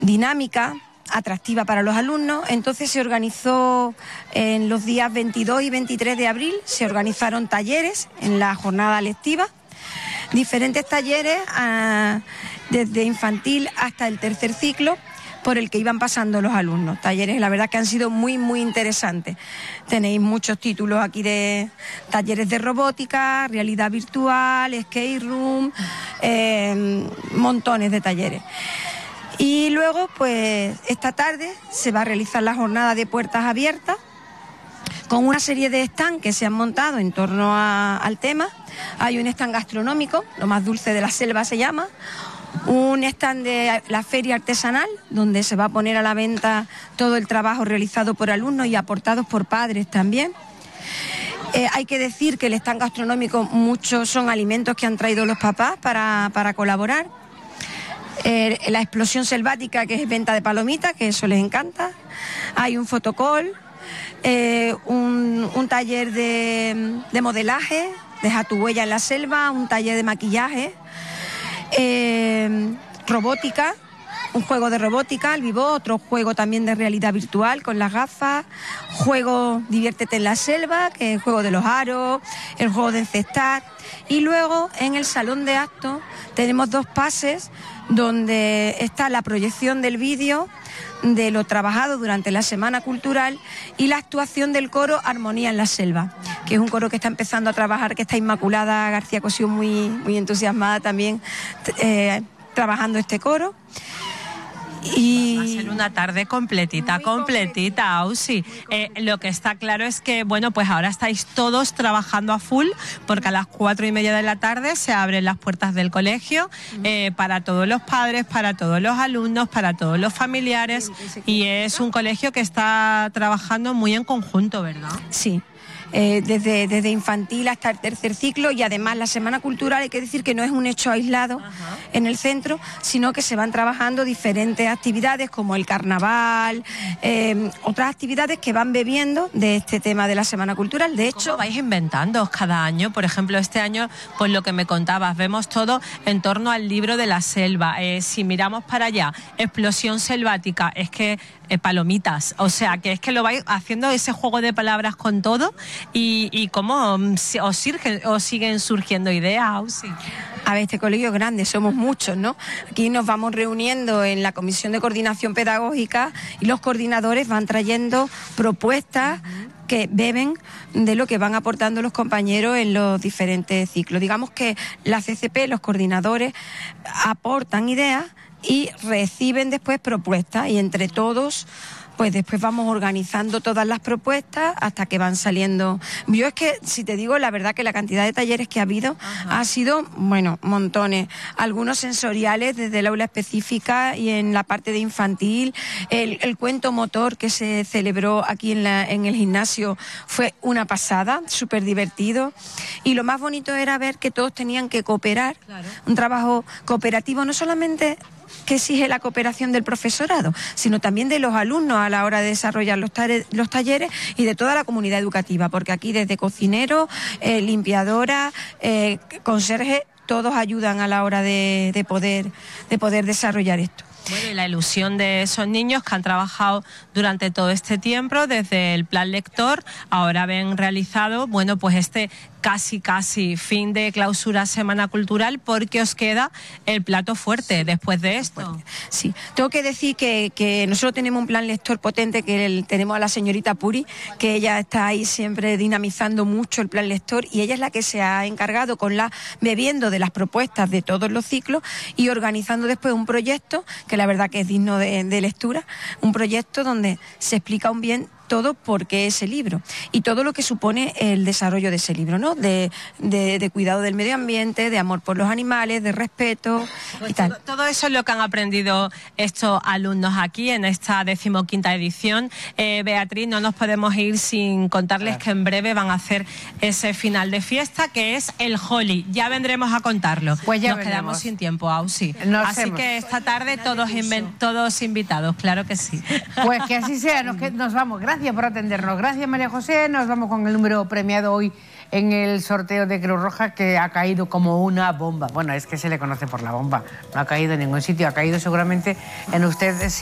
dinámica, atractiva para los alumnos. Entonces se organizó en los días 22 y 23 de abril, se organizaron talleres en la jornada lectiva, diferentes talleres desde infantil hasta el tercer ciclo, por el que iban pasando los alumnos. Talleres, la verdad que han sido muy, muy interesantes. Tenéis muchos títulos aquí de talleres de robótica, realidad virtual, skate room, montones de talleres. Y luego, pues, esta tarde se va a realizar la jornada de puertas abiertas con una serie de stands que se han montado en torno al tema. Hay un stand gastronómico, lo más dulce de la selva se llama, un stand de la feria artesanal, donde se va a poner a la venta todo el trabajo realizado por alumnos y aportados por padres también. Hay que decir que el stand gastronómico, muchos son alimentos que han traído los papás para colaborar. La explosión selvática, que es venta de palomitas, que eso les encanta. Hay un fotocall, un taller de modelaje, deja tu huella en la selva, un taller de maquillaje, robótica, un juego de robótica, el Vivo, otro juego también de realidad virtual con las gafas, juego Diviértete en la selva, que es el juego de los aros, el juego de encestar. Y luego en el salón de actos tenemos 2 pases donde está la proyección del vídeo de lo trabajado durante la Semana Cultural y la actuación del coro Armonía en la Selva, que es un coro que está empezando a trabajar, que está Inmaculada García Cosío muy, muy entusiasmada también trabajando este coro. Y va a ser una tarde completita, Ausi. Lo que está claro es que, bueno, pues ahora estáis todos trabajando a full, porque a las 4:30 de la tarde se abren las puertas del colegio para todos los padres, para todos los alumnos, para todos los familiares, y es un colegio que está trabajando muy en conjunto, ¿verdad? Sí. Desde infantil hasta el tercer ciclo, y además la Semana Cultural, hay que decir que no es un hecho aislado en el centro, sino que se van trabajando diferentes actividades como el carnaval, otras actividades que van bebiendo de este tema de la Semana Cultural. De hecho, ¿cómo vais inventando cada año? Por ejemplo, este año, pues lo que me contabas, vemos todo en torno al libro de la selva. Si miramos para allá, explosión selvática, es que palomitas, o sea, que es que lo vais haciendo ese juego de palabras con todo. ¿Y cómo os siguen surgiendo ideas, Ausi? A ver, este colegio es grande, somos muchos, ¿no? Aquí nos vamos reuniendo en la Comisión de Coordinación Pedagógica y los coordinadores van trayendo propuestas que beben de lo que van aportando los compañeros en los diferentes ciclos. Digamos que la CCP, los coordinadores, aportan ideas y reciben después propuestas, y entre todos pues después vamos organizando todas las propuestas hasta que van saliendo. Yo es que, si te digo la verdad, que la cantidad de talleres que ha habido ha sido, bueno, montones. Algunos sensoriales desde el aula específica y en la parte de infantil. El cuento motor que se celebró aquí en el gimnasio fue una pasada, súper divertido. Y lo más bonito era ver que todos tenían que cooperar. Claro. Un trabajo cooperativo, no solamente que exige la cooperación del profesorado, sino también de los alumnos a la hora de desarrollar los talleres, y de toda la comunidad educativa, porque aquí desde cocineros, limpiadoras, conserjes, todos ayudan a la hora de poder desarrollar esto. Bueno, y la ilusión de esos niños que han trabajado durante todo este tiempo desde el plan lector, ahora ven realizado, bueno, pues este casi fin de clausura Semana Cultural, porque os queda el plato fuerte después de esto. Sí, tengo que decir que nosotros tenemos un plan lector potente, que tenemos a la señorita Puri, que ella está ahí siempre dinamizando mucho el plan lector, y ella es la que se ha encargado bebiendo de las propuestas de todos los ciclos y organizando después un proyecto que la verdad que es digno de lectura, un proyecto donde se explica bien todo por qué ese libro y todo lo que supone el desarrollo de ese libro, ¿no? De cuidado del medio ambiente, de amor por los animales, de respeto, pues y tal. Todo eso es lo que han aprendido estos alumnos aquí en esta 15ª edición. Beatriz, no nos podemos ir sin contarles que en breve van a hacer ese final de fiesta, que es el Holi. Ya vendremos a contarlo. Pues ya nos quedamos sin tiempo, Ausi. Así que esta tarde todos invitados, claro que sí. Pues que así sea, nos vamos. Gracias por atendernos. Gracias, María José. Nos vamos con el número premiado hoy en el sorteo de Cruz Roja que ha caído como una bomba. Bueno, es que se le conoce por la bomba. No ha caído en ningún sitio, ha caído seguramente en usted.